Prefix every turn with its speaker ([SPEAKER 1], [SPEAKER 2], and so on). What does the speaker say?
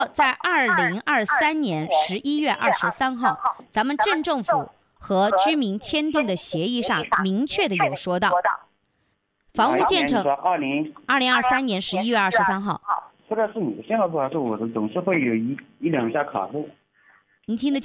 [SPEAKER 1] 在2023年11月23号，咱们镇政府和居民签订的协议上明确的有说到，房屋建成2023年11月23号。
[SPEAKER 2] 不知道是你的信号不好，是我的，总是会有一两下卡住。
[SPEAKER 1] 您听得